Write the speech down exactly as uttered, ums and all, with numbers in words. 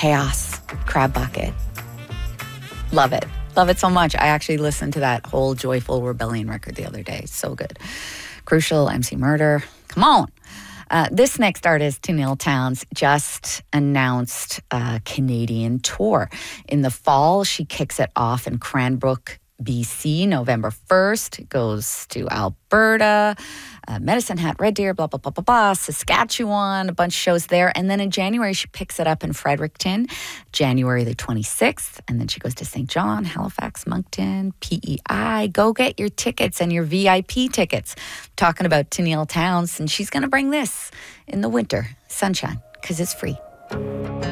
Chaos, Crab Bucket. Love it. Love it so much. I actually listened to that whole Joyful Rebellion record the other day. So good. Crucial, M C Murder. Come on. Uh, this next artist, Tenille Townes, just announced a Canadian tour. In the fall, she kicks it off in Cranbrook, B C, November first. It goes to Alberta, uh, Medicine Hat, Red Deer, blah, blah, blah, blah, blah, Saskatchewan, a bunch of shows there. And then in January, she picks it up in Fredericton, January the twenty-sixth. And then she goes to Saint John, Halifax, Moncton, P E I. Go get your tickets and your V I P tickets. I'm talking about Tenille Townes, and she's going to bring this in the winter, sunshine, because it's free.